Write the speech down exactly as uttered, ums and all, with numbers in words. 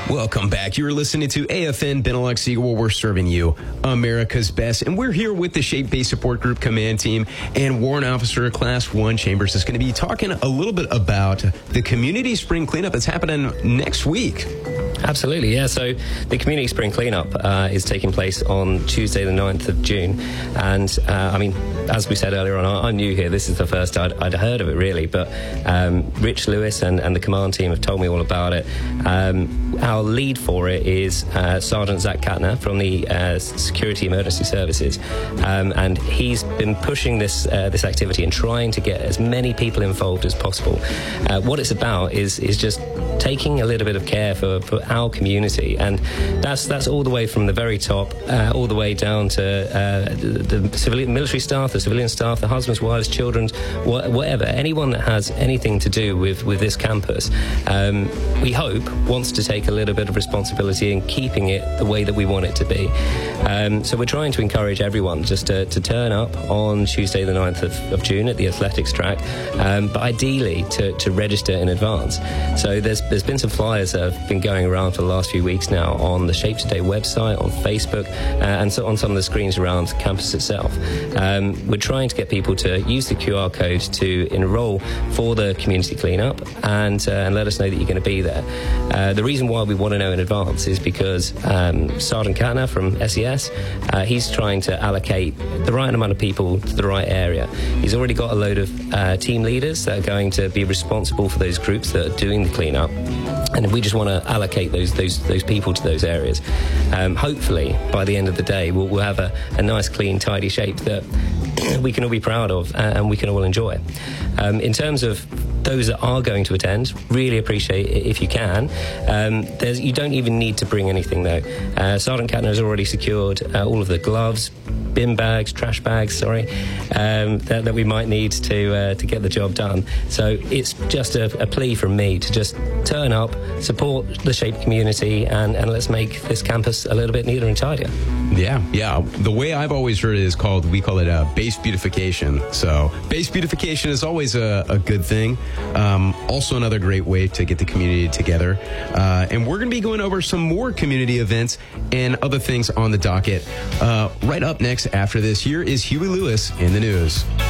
Welcome back. You're listening to A F N Benelux Eagle, where we're serving you America's best. And we're here with the Shape Base Support Group Command Team and Warrant Officer Class one Chambers is going to be talking a little bit about the Community Spring Cleanup that's happening next week. Absolutely, yeah. So the Community Spring Cleanup uh, is taking place on Tuesday the ninth of June. And, uh, I mean, as we said earlier on, I'm new here. This is the first I'd, I'd heard of it, really. But um, Rich Lewis and, and the command team have told me all about it. Um, our lead for it is uh, Sergeant Zach Katner from the uh, Security Emergency Services. Um, and he's been pushing this uh, this activity and trying to get as many people involved as possible. Uh, what it's about is, is just taking a little bit of care for, for our community, and that's that's all the way from the very top, uh, all the way down to uh, the, the civilian military staff, the civilian staff, the husbands, wives, children, wh- whatever, anyone that has anything to do with, with this campus, um, we hope wants to take a little bit of responsibility in keeping it the way that we want it to be. Um, so we're trying to encourage everyone just to, to turn up on Tuesday the ninth of, of June at the athletics track, um, but ideally to, to register in advance. So there's There's been some flyers that have been going around for the last few weeks now on the Shape Today website, on Facebook, uh, and so on some of the screens around campus itself. Um, we're trying to get people to use the Q R code to enrol for the community cleanup and, uh, and let us know that you're going to be there. Uh, the reason why we want to know in advance is because um, Sergeant Katner from S E S, uh, he's trying to allocate the right amount of people to the right area. He's already got a load of uh, team leaders that are going to be responsible for those groups that are doing the cleanup. And we just want to allocate those those those people to those areas. Um, hopefully, by the end of the day, we'll, we'll have a, a nice, clean, tidy shape that we can all be proud of and we can all enjoy. Um, in terms of those that are going to attend, really appreciate it if you can. Um, there's, you don't even need to bring anything, though. Uh, Sergeant Katner has already secured uh, all of the gloves, bin bags, trash bags, sorry, um, that, that we might need to uh, to get the job done. So it's just a, a plea from me to just turn up, support the Shape community, and, and let's make this campus a little bit neater and tidier. Yeah, yeah. The way I've always heard it is called, we call it uh, base beautification. So base beautification is always a, a good thing. Um, also another great way to get the community together. Uh, and we're going to be going over some more community events and other things on the docket. Uh, right up next after this, here is Huey Lewis in the news.